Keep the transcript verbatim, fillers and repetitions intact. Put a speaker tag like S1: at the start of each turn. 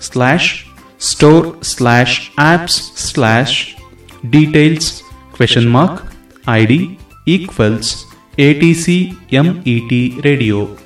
S1: Slash store slash apps slash details question mark I D equals A T C M E T radio.